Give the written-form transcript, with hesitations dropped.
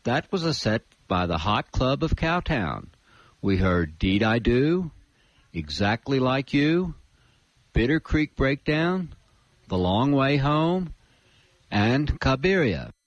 That was a set by the Hot Club of Cowtown. We heard Deed I Do, Exactly Like You, Bitter Creek Breakdown, The Long Way Home, and Cabiria.